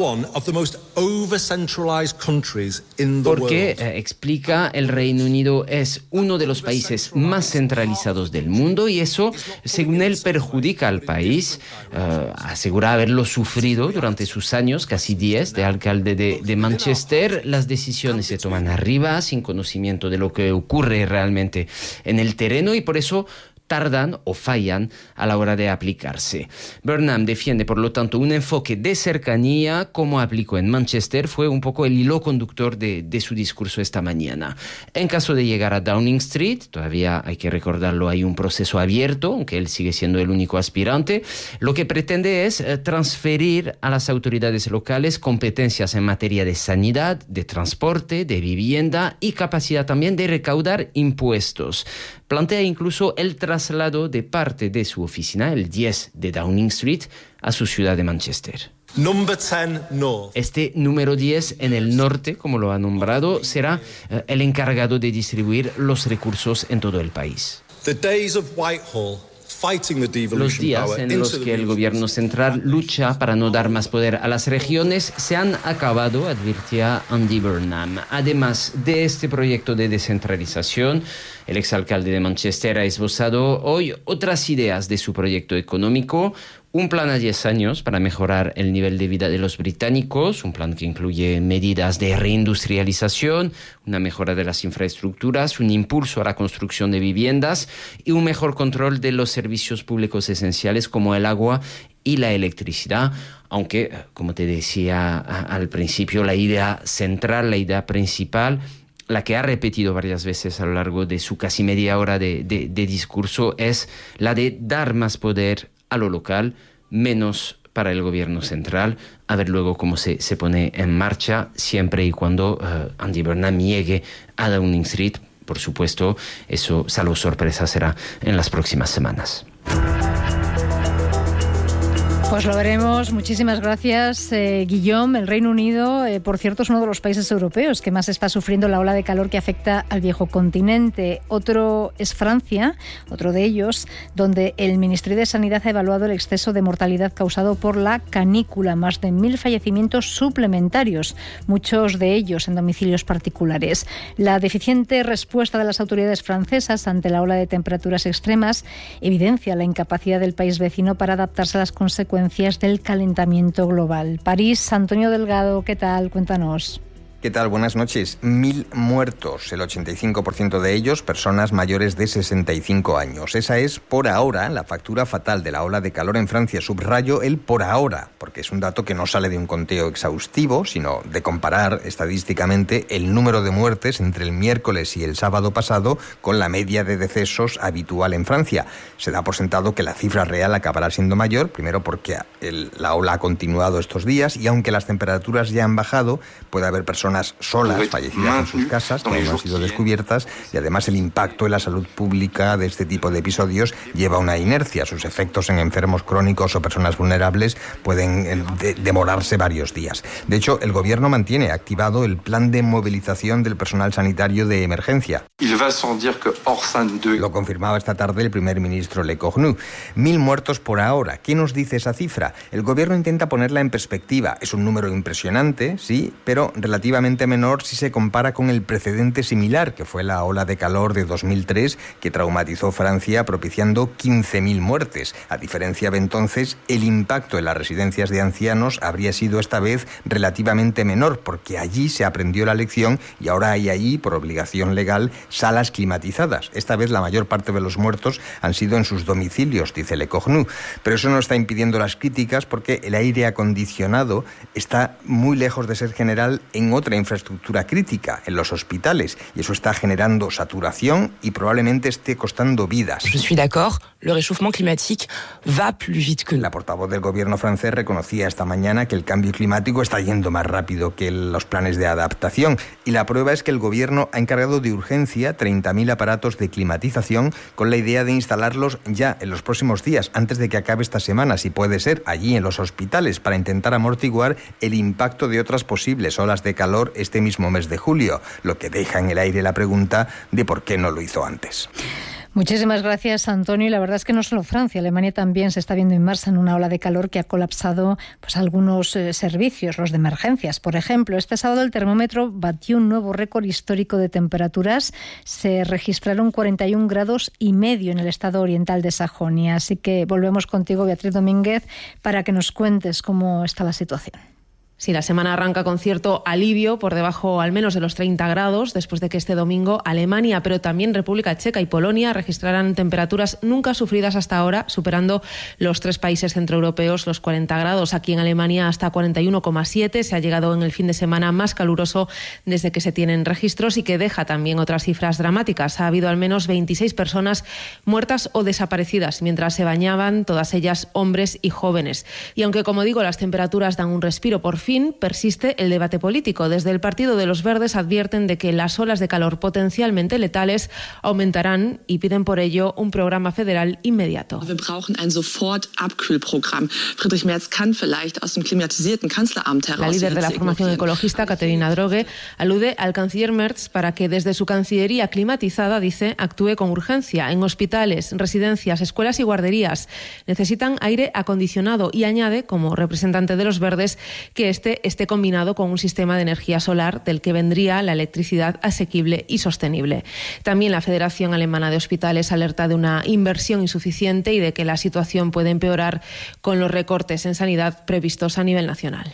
Porque, explica, el Reino Unido es uno de los países más centralizados del mundo y eso, según él, perjudica al país. Asegura haberlo sufrido durante sus años, casi 10, de alcalde de Manchester. Las decisiones se toman arriba, sin conocimiento de lo que ocurre realmente en el terreno y por eso tardan o fallan a la hora de aplicarse. Burnham defiende, por lo tanto, un enfoque de cercanía, como aplicó en Manchester, fue un poco el hilo conductor de su discurso esta mañana. En caso de llegar a Downing Street, todavía hay que recordarlo, hay un proceso abierto, aunque él sigue siendo el único aspirante, lo que pretende es transferir a las autoridades locales competencias en materia de sanidad, de transporte, de vivienda y capacidad también de recaudar impuestos. Plantea incluso el traslado de parte de su oficina, el 10 de Downing Street, a su ciudad de Manchester. Number 10 North. Este número 10 en el norte, como lo ha nombrado, será el encargado de distribuir los recursos en todo el país. The days of Whitehall. Los días en los que el gobierno central lucha para no dar más poder a las regiones se han acabado, advirtía Andy Burnham. Además de este proyecto de descentralización, el exalcalde de Manchester ha esbozado hoy otras ideas de su proyecto económico, un plan a 10 años para mejorar el nivel de vida de los británicos, un plan que incluye medidas de reindustrialización, una mejora de las infraestructuras, un impulso a la construcción de viviendas y un mejor control de los servicios públicos esenciales como el agua y la electricidad, aunque, como te decía al principio, la idea central, la idea principal, la que ha repetido varias veces a lo largo de su casi media hora de discurso, es la de dar más poder a lo local, menos para el gobierno central. A ver luego cómo se pone en marcha, siempre y cuando Andy Burnham llegue a Downing Street. Por supuesto, eso, salvo sorpresa, será en las próximas semanas. Pues lo veremos. Muchísimas gracias, Guillaume. El Reino Unido, por cierto, es uno de los países europeos que más está sufriendo la ola de calor que afecta al viejo continente. Otro es Francia, otro de ellos, donde el Ministerio de Sanidad ha evaluado el exceso de mortalidad causado por la canícula. Más de 1.000 fallecimientos suplementarios, muchos de ellos en domicilios particulares. La deficiente respuesta de las autoridades francesas ante la ola de temperaturas extremas evidencia la incapacidad del país vecino para adaptarse a las consecuencias del calentamiento global. París, Antonio Delgado, ¿qué tal? Cuéntanos. ¿Qué tal? Buenas noches. 1.000 muertos, el 85% de ellos personas mayores de 65 años. Esa es, por ahora, la factura fatal de la ola de calor en Francia. Subrayo el por ahora, porque es un dato que no sale de un conteo exhaustivo, sino de comparar estadísticamente el número de muertes entre el miércoles y el sábado pasado con la media de decesos habitual en Francia. Se da por sentado que la cifra real acabará siendo mayor, primero porque la ola ha continuado estos días y aunque las temperaturas ya han bajado, puede haber personas solas fallecidas en sus casas que no han sido descubiertas y además el impacto en la salud pública de este tipo de episodios lleva a una inercia. Sus efectos en enfermos crónicos o personas vulnerables pueden demorarse varios días. De hecho, el gobierno mantiene activado el plan de movilización del personal sanitario de emergencia. Lo confirmaba esta tarde el primer ministro Le Cornu. 1.000 muertos por ahora. ¿Qué nos dice esa cifra? El gobierno intenta ponerla en perspectiva. Es un número impresionante, sí, pero relativamente menor si se compara con el precedente similar, que fue la ola de calor de 2003, que traumatizó Francia propiciando 15.000 muertes. A diferencia de entonces, el impacto en las residencias de ancianos habría sido esta vez relativamente menor, porque allí se aprendió la lección y ahora hay allí, por obligación legal, salas climatizadas. Esta vez la mayor parte de los muertos han sido en sus domicilios, dice Le Cornu. Pero eso no está impidiendo las críticas porque el aire acondicionado está muy lejos de ser general en otra infraestructura crítica, en los hospitales, y eso está generando saturación y probablemente esté costando vidas. Je suis d'accord, le réchauffement climatique va plus vite que nous. La portavoz del gobierno francés reconocía esta mañana que el cambio climático está yendo más rápido que los planes de adaptación y la prueba es que el gobierno ha encargado de urgencia 30.000 aparatos de climatización con la idea de instalarlos ya en los próximos días, antes de que acabe esta semana, si puede ser, allí en los hospitales, para intentar amortiguar el impacto de otras posibles olas de calor este mismo mes de julio, lo que deja en el aire la pregunta de por qué no lo hizo antes. Muchísimas gracias, Antonio. Y la verdad es que no solo Francia, Alemania también se está viendo inmersa en una ola de calor que ha colapsado algunos servicios, los de emergencias. Por ejemplo, este sábado el termómetro batió un nuevo récord histórico de temperaturas. Se registraron 41,5 grados en el estado oriental de Sajonia. Así que volvemos contigo, Beatriz Domínguez, para que nos cuentes cómo está la situación. Sí, la semana arranca con cierto alivio, por debajo al menos de los 30 grados, después de que este domingo Alemania, pero también República Checa y Polonia registraran temperaturas nunca sufridas hasta ahora, superando los 3 países centroeuropeos los 40 grados. Aquí en Alemania hasta 41,7. Se ha llegado en el fin de semana más caluroso desde que se tienen registros y que deja también otras cifras dramáticas. Ha habido al menos 26 personas muertas o desaparecidas mientras se bañaban, todas ellas hombres y jóvenes. Y aunque, como digo, las temperaturas dan un respiro, por fin persiste el debate político. Desde el Partido de los Verdes advierten de que las olas de calor potencialmente letales aumentarán y piden por ello un programa federal inmediato. Wir brauchen ein Sofort-Abkühlprogramm. Friedrich Merz kann vielleicht aus dem klimatisierten Kanzleramt heraus. La líder de la formación ecologista, Katharina Droge, alude al canciller Merz para que desde su cancillería climatizada, dice, actúe con urgencia en hospitales, residencias, escuelas y guarderías. Necesitan aire acondicionado y añade, como representante de los Verdes, que este esté combinado con un sistema de energía solar del que vendría la electricidad asequible y sostenible. También la Federación Alemana de Hospitales alerta de una inversión insuficiente y de que la situación puede empeorar con los recortes en sanidad previstos a nivel nacional.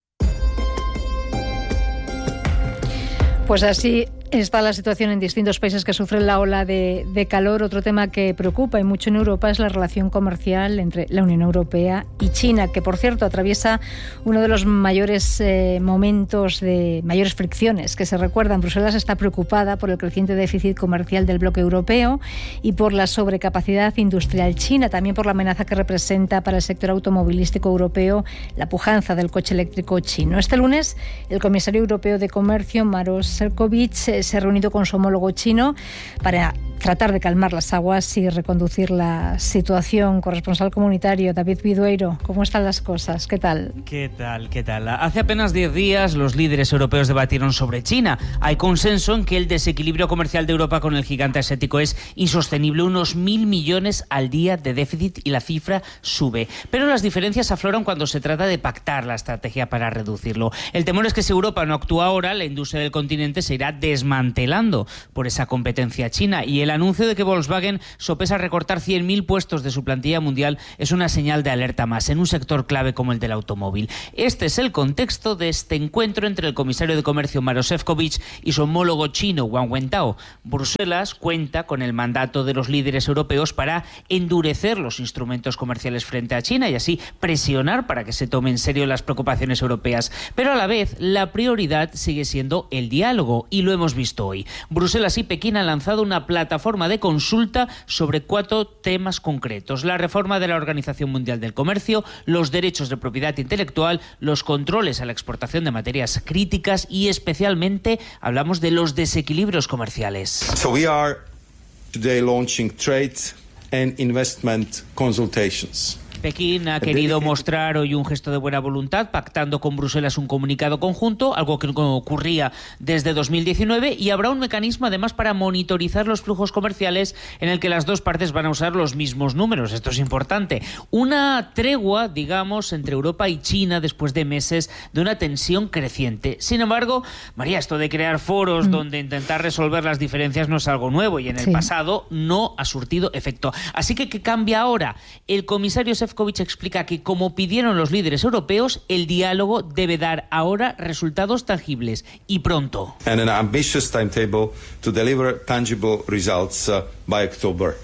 Pues así está la situación en distintos países que sufren la ola de calor. Otro tema que preocupa y mucho en Europa es la relación comercial entre la Unión Europea y China, que por cierto atraviesa uno de los mayores momentos de mayores fricciones que se recuerdan. Bruselas está preocupada por el creciente déficit comercial del bloque europeo y por la sobrecapacidad industrial china, también por la amenaza que representa para el sector automovilístico europeo la pujanza del coche eléctrico chino. Este lunes, el comisario europeo de Comercio, Maroš Šefčovič, se ha reunido con su homólogo chino para tratar de calmar las aguas y reconducir la situación. Corresponsal comunitario David Vidueiro, ¿cómo están las cosas? ¿Qué tal? ¿Qué tal? Hace apenas 10 días los líderes europeos debatieron sobre China. Hay consenso en que el desequilibrio comercial de Europa con el gigante asiático es insostenible, unos 1.000 millones al día de déficit, y la cifra sube. Pero las diferencias afloran cuando se trata de pactar la estrategia para reducirlo. El temor es que si Europa no actúa ahora, la industria del continente se irá desmantelando por esa competencia china, y el anuncio de que Volkswagen sopesa recortar 100.000 puestos de su plantilla mundial es una señal de alerta más en un sector clave como el del automóvil. Este es el contexto de este encuentro entre el comisario de Comercio Maroš Šefčovič y su homólogo chino Wang Wentao. Bruselas cuenta con el mandato de los líderes europeos para endurecer los instrumentos comerciales frente a China y así presionar para que se tomen en serio las preocupaciones europeas. Pero a la vez, la prioridad sigue siendo el diálogo, y lo hemos visto hoy. Bruselas y Pekín han lanzado una plataforma de consulta sobre 4 temas concretos: la reforma de la Organización Mundial del Comercio, los derechos de propiedad intelectual, los controles a la exportación de materias críticas y especialmente hablamos de los desequilibrios comerciales. So we are today launching trade and investment consultations. Pekín ha querido mostrar hoy un gesto de buena voluntad, pactando con Bruselas un comunicado conjunto, algo que no ocurría desde 2019, y habrá un mecanismo además para monitorizar los flujos comerciales en el que las dos partes van a usar los mismos números. Esto es importante. Una tregua, digamos, entre Europa y China después de meses de una tensión creciente. Sin embargo, María, esto de crear foros donde intentar resolver las diferencias no es algo nuevo, y en el pasado no ha surtido efecto. Así que, ¿qué cambia ahora? El comisario Šefčovič explica que, como pidieron los líderes europeos, el diálogo debe dar ahora resultados tangibles y pronto. And an ambitious timetable to deliver tangible results by October.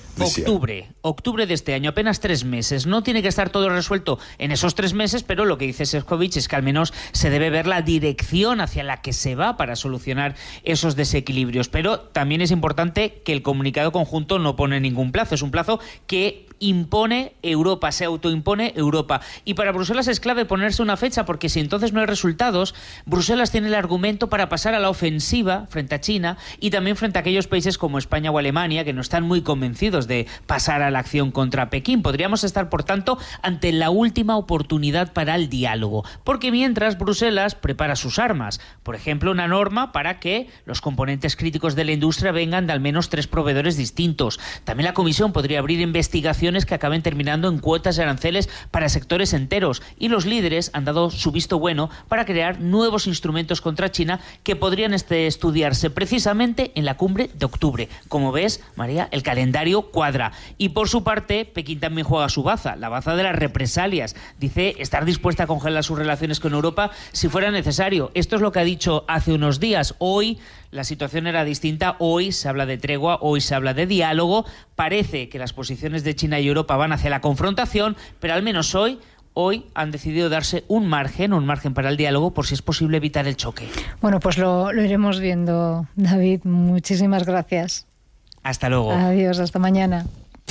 Octubre de este año, apenas 3 meses. No tiene que estar todo resuelto en esos 3 meses, pero lo que dice Šefčovič es que al menos se debe ver la dirección hacia la que se va para solucionar esos desequilibrios. Pero también es importante que el comunicado conjunto no pone ningún plazo. Es un plazo que impone Europa, se autoimpone Europa. Y para Bruselas es clave ponerse una fecha, porque si entonces no hay resultados, Bruselas tiene el argumento para pasar a la ofensiva frente a China y también frente a aquellos países como España o Alemania que no están muy convencidos de pasar a la acción contra Pekín. Podríamos estar, por tanto, ante la última oportunidad para el diálogo, porque mientras Bruselas prepara sus armas, por ejemplo, una norma para que los componentes críticos de la industria vengan de al menos 3 proveedores distintos. También la Comisión podría abrir investigaciones que acaben terminando en cuotas y aranceles para sectores enteros, y los líderes han dado su visto bueno para crear nuevos instrumentos contra China que podrían estudiarse precisamente en la cumbre de octubre. Como ves, María, el calendario cuadra. Y por su parte, Pekín también juega su baza, la baza de las represalias. Dice estar dispuesta a congelar sus relaciones con Europa si fuera necesario. Esto es lo que ha dicho hace unos días. Hoy la situación era distinta. Hoy se habla de tregua, hoy se habla de diálogo. Parece que las posiciones de China y Europa van hacia la confrontación, pero al menos hoy han decidido darse un margen para el diálogo, por si es posible evitar el choque. Bueno, pues lo iremos viendo, David. Muchísimas gracias. Hasta luego. Adiós, hasta mañana.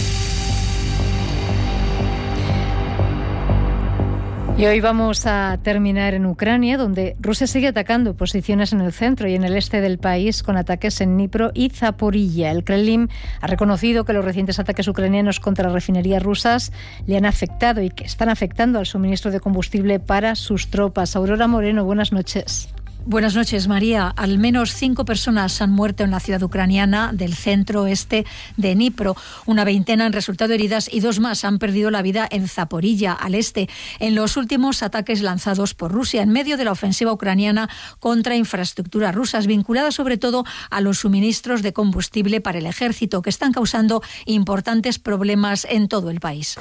Y hoy vamos a terminar en Ucrania, donde Rusia sigue atacando posiciones en el centro y en el este del país con ataques en Dnipro y Zaporilla. El Kremlin ha reconocido que los recientes ataques ucranianos contra refinerías rusas le han afectado y que están afectando al suministro de combustible para sus tropas. Aurora Moreno, buenas noches. Buenas noches, María. Al menos 5 personas han muerto en la ciudad ucraniana del centro-este de Dnipro. Una veintena han resultado heridas y 2 más han perdido la vida en Zaporilla, al este, en los últimos ataques lanzados por Rusia, en medio de la ofensiva ucraniana contra infraestructuras rusas, vinculadas sobre todo a los suministros de combustible para el ejército, que están causando importantes problemas en todo el país.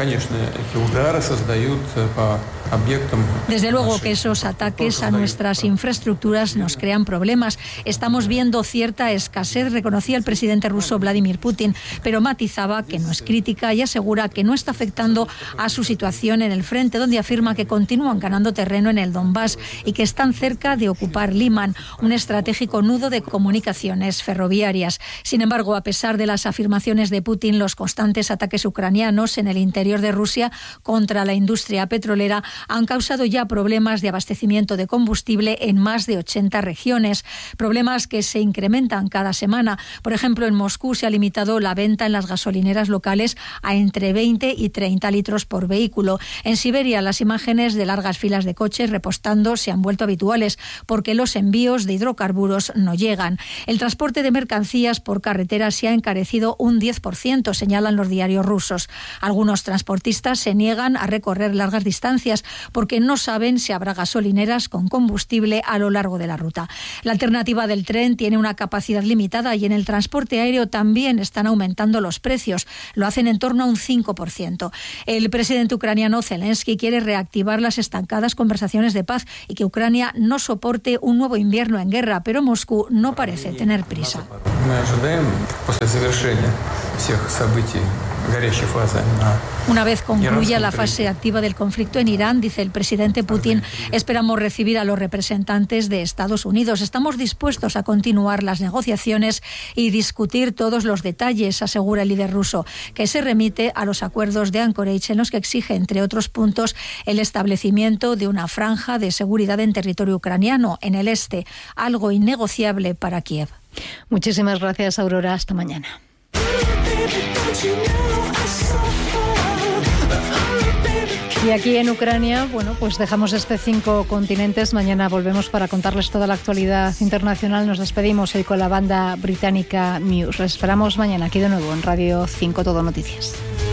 Desde luego que esos ataques a nuestras infraestructuras nos crean problemas. Estamos viendo cierta escasez, reconocía el presidente ruso Vladimir Putin, pero matizaba que no es crítica y asegura que no está afectando a su situación en el frente, donde afirma que continúan ganando terreno en el Donbass y que están cerca de ocupar Liman, un estratégico nudo de comunicaciones ferroviarias. Sin embargo, a pesar de las afirmaciones de Putin, los constantes ataques ucranianos en el interior de Rusia contra la industria petrolera han causado ya problemas de abastecimiento de combustible en más de 80 regiones, problemas que se incrementan cada semana. Por ejemplo, en Moscú se ha limitado la venta en las gasolineras locales a entre 20 y 30 litros por vehículo. En Siberia, las imágenes de largas filas de coches repostando se han vuelto habituales porque los envíos de hidrocarburos no llegan. El transporte de mercancías por carretera se ha encarecido un 10%, señalan los diarios rusos. Algunos transportistas se niegan a recorrer largas distancias porque no saben si habrá gasolineras con combustible a lo largo de la ruta. La alternativa del tren tiene una capacidad limitada y en el transporte aéreo también están aumentando los precios. Lo hacen en torno a un 5%. El presidente ucraniano Zelensky quiere reactivar las estancadas conversaciones de paz y que Ucrania no soporte un nuevo invierno en guerra, pero Moscú no parece tener prisa. Una vez concluya la fase activa del conflicto en Irán, dice el presidente Putin, esperamos recibir a los representantes de Estados Unidos. Estamos dispuestos a continuar las negociaciones y discutir todos los detalles, asegura el líder ruso, que se remite a los acuerdos de Anchorage en los que exige, entre otros puntos, el establecimiento de una franja de seguridad en territorio ucraniano, en el este, algo innegociable para Kiev. Muchísimas gracias, Aurora. Hasta mañana. Y aquí en Ucrania, bueno, pues dejamos 5 continentes. Mañana volvemos para contarles toda la actualidad internacional. Nos despedimos hoy con la banda británica Muse. Les esperamos mañana aquí de nuevo en Radio 5 Todo Noticias.